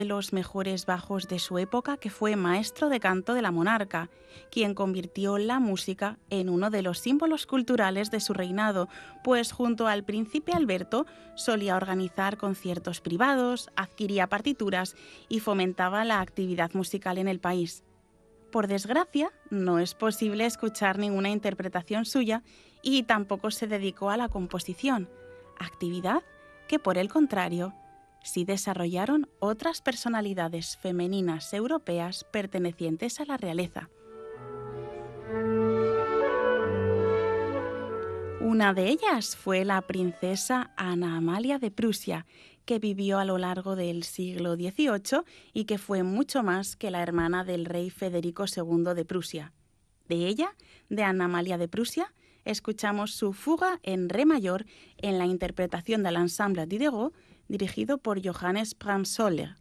de los mejores bajos de su época, que fue maestro de canto de la monarca, quien convirtió la música en uno de los símbolos culturales de su reinado, pues junto al príncipe Alberto solía organizar conciertos privados, adquiría partituras y fomentaba la actividad musical en el país. Por desgracia, no es posible escuchar ninguna interpretación suya y tampoco se dedicó a la composición, actividad que, por el contrario, sí desarrollaron otras personalidades femeninas europeas pertenecientes a la realeza. Una de ellas fue la princesa Ana Amalia de Prusia, que vivió a lo largo del siglo XVIII y que fue mucho más que la hermana del rey Federico II de Prusia. De ella, de Ana Amalia de Prusia, escuchamos su fuga en re mayor en la interpretación del Ensemble Diderot, dirigido por Johannes Brahms-Soller.